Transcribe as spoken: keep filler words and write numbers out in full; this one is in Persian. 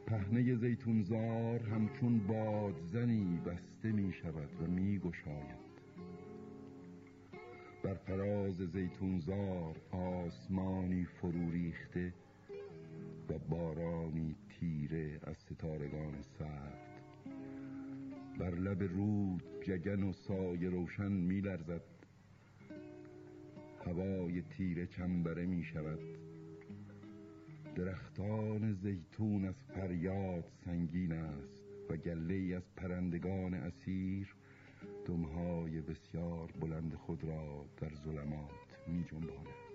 پهنه زیتونزار همچون بادزنی بسته می شود و می گشاید. بر فراز زیتونزار آسمانی فرو ریخته و بارانی تیره از ستارگان سرد. بر لب رود جگن و سایه روشن می لرزد. هوای تیره چنبره می شود. درختان زیتون از فریاد سنگین است و گله ای از پرندگان اسیر دمهای بسیار بلند خود را در ظلمات می جنباند.